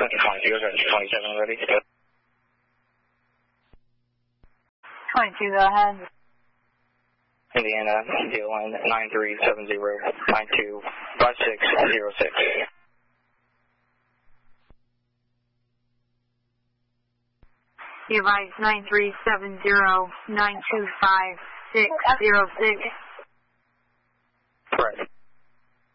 22, 27 ready. 22, go ahead. Indiana, DLN 9370925606. Device 9370925606.